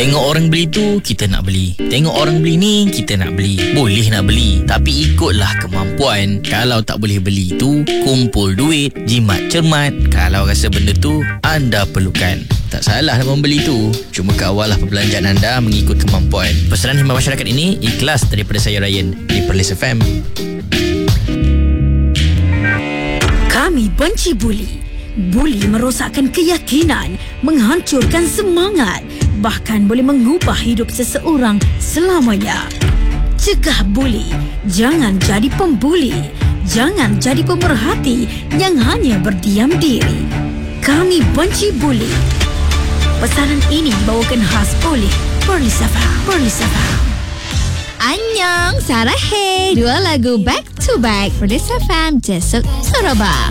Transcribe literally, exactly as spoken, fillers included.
Tengok orang beli tu, kita nak beli. Tengok orang beli ni, kita nak beli. Boleh nak beli, tapi ikutlah kemampuan. Kalau tak boleh beli tu, kumpul duit, jimat cermat. Kalau rasa benda tu anda perlukan, tak salah nak membeli tu. Cuma kawallah perbelanjaan anda mengikut kemampuan. Pesanan Himmat Masyarakat ini ikhlas daripada saya Ryan di Perlis F M. Kami benci buli. Buli merosakkan keyakinan, menghancurkan semangat, bahkan boleh mengubah hidup seseorang selamanya. Cegah buli. Jangan jadi pembuli. Jangan jadi pemerhati yang hanya berdiam diri. Kami benci buli. Pesanan ini dibawakan khas oleh Perlis F M. Perlis F M. Annyeong, Sarah Hey. Dua lagu back to back Perlis F M Jesuk Sarawak.